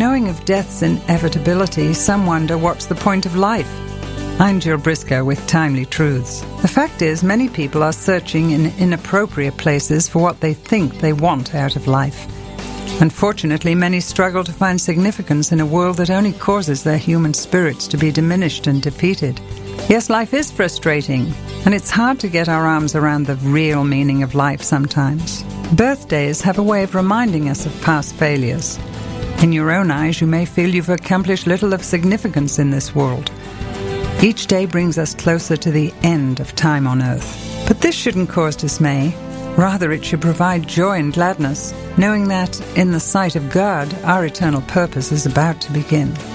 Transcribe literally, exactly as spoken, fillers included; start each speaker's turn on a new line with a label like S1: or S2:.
S1: Knowing of death's inevitability, some wonder what's the point of life. I'm Jill Briscoe with Timely Truths. The fact is, many people are searching in inappropriate places for what they think they want out of life. Unfortunately, many struggle to find significance in a world that only causes their human spirits to be diminished and defeated. Yes, life is frustrating, and it's hard to get our arms around the real meaning of life sometimes. Birthdays have a way of reminding us of past failures. In your own eyes, you may feel you've accomplished little of significance in this world. Each day brings us closer to the end of time on earth. But this shouldn't cause dismay. Rather, it should provide joy and gladness, knowing that, in the sight of God, our eternal purpose is about to begin.